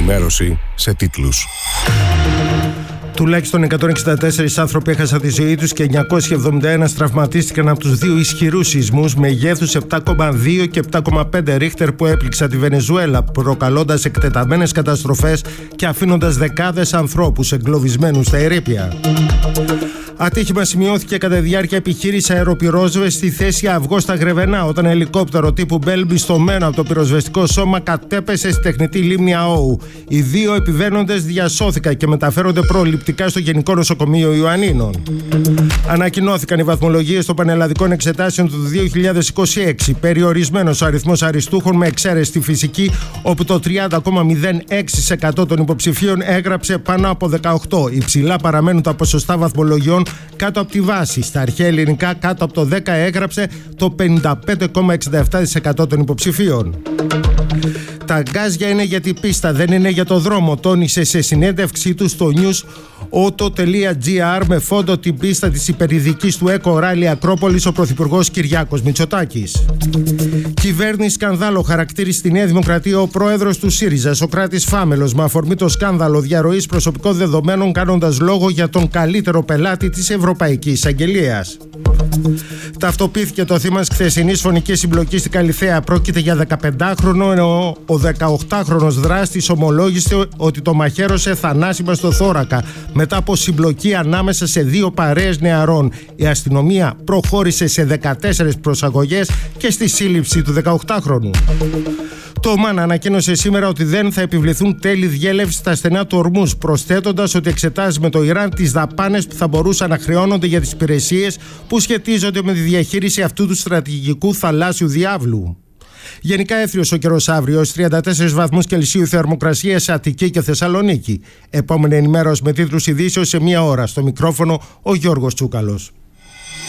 Ενημέρωση σε τίτλους. Τουλάχιστον 164 άνθρωποι έχασαν τη ζωή τους και 971 τραυματίστηκαν από τους δύο ισχυρούς σεισμούς μεγέθους 7,2 και 7,5 ρίχτερ που έπληξαν τη Βενεζουέλα, προκαλώντας εκτεταμένες καταστροφές και αφήνοντας δεκάδες ανθρώπους εγκλωβισμένους στα ερείπια. Ατύχημα σημειώθηκε κατά διάρκεια επιχείρηση αεροπυρόσβεσης στη θέση Αυγό στα Γρεβενά, όταν ελικόπτερο τύπου Μπέλ μπιστωμένο από το πυροσβεστικό σώμα κατέπεσε στη τεχνητή λίμνη Αόου. Οι δύο επιβαίνοντες διασώθηκαν και μεταφέρονται προληπτικά στο Γενικό Νοσοκομείο Ιωαννίνων. Ανακοινώθηκαν οι βαθμολογίες των πανελλαδικών εξετάσεων του 2026. Περιορισμένος ο αριθμός αριστούχων με εξαίρεση στη φυσική, όπου το 30,06% των υποψηφίων έγραψε πάνω από 18. Υψηλά παραμένουν τα ποσοστά βαθμολογιών κάτω από τη βάση. Στα αρχαία ελληνικά, κάτω από το 10 έγραψε το 55,67% των υποψηφίων. Τα γκάζια είναι για την πίστα, δεν είναι για το δρόμο, τόνισε σε συνέντευξή του στο news.gr με φόντο την πίστα της υπερηδικής του Eco Rally Ακρόπολης ο Πρωθυπουργός Κυριάκος Μητσοτάκης. Κυβέρνηση σκανδάλο χαρακτήρισε στη Νέα Δημοκρατία ο πρόεδρος του ΣΥΡΙΖΑ, Σωκράτης Φάμελος, με αφορμή το σκάνδαλο διαρροής προσωπικών δεδομένων, κάνοντας λόγο για τον καλύτερο πελάτη της Ευρωπαϊκής Εισαγγελίας. Ταυτοποιήθηκε το θύμα της χθεσινής φωνικής συμπλοκής στην Καλιθέα. Πρόκειται για 15χρονο, ενώ ο 18χρονος δράστης ομολόγησε ότι το μαχαίρωσε θανάσιμα στο θώρακα μετά από συμπλοκή ανάμεσα σε δύο παρέες νεαρών. Η αστυνομία προχώρησε σε 14 προσαγωγές και στη σύλληψη του 18χρονου. Το ΟΜΑΝ ανακοίνωσε σήμερα ότι δεν θα επιβληθούν τέλη διέλευσης στα στενά του Ορμούζ, προσθέτοντας ότι εξετάζει με το Ιράν τις δαπάνες που θα μπορούσαν να χρεώνονται για τις υπηρεσίες που σχετίζονται με τη διαχείριση αυτού του στρατηγικού θαλάσσιου διάβλου. Γενικά έθριος ο καιρός αύριο, 34 βαθμούς Κελσίου θερμοκρασία σε Αττική και Θεσσαλονίκη. Επόμενη ενημέρωση με τίτλους ειδήσεως σε 1 ώρα. Στο μικρόφωνο ο Γιώργος Τσούκαλος.